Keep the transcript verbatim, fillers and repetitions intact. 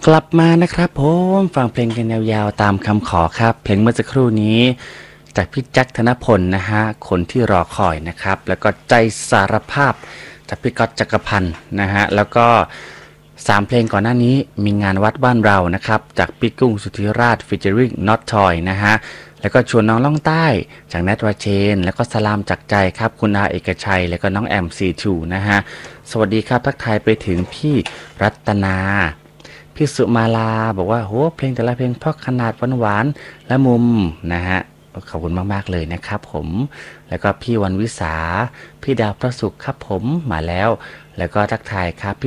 กลับมานะครับผมฟังเพลงกันยาวๆตามคำขอครับเพลงเมื่อสักครู่นี้จากพี่แจ็คธนพลนะฮะคนที่รอคอยนะครับแล้วก็ใจสารภาพจากพี่ก๊อตจักรพันธ์นะฮะแล้วก็สามเพลงก่อนหน้านี้มีงานวัดบ้านเรานะครับจากพี่กุ้งสุธิราชฟิชเจอริงน็อตทอยนะฮะแล้วก็ชวนน้องล่องใต้จากแนทวาเชนแล้วก็สลามจากใจครับคุณอาเอกชัยแล้วก็น้องแอมซีทูนะฮะสวัสดีครับทักทายไปถึงพี่รัตนาพี่สุมาลาบอกว่าโหเพลงแต่ละเพลงเพราะขนาดหวานๆและมุมนะฮะขอบคุณมากๆเลยนะครับผมแล้วก็พี่วันวิสาพี่ดาวพระสุขครับผมมาแล้วแล้วก็ทักทายครับ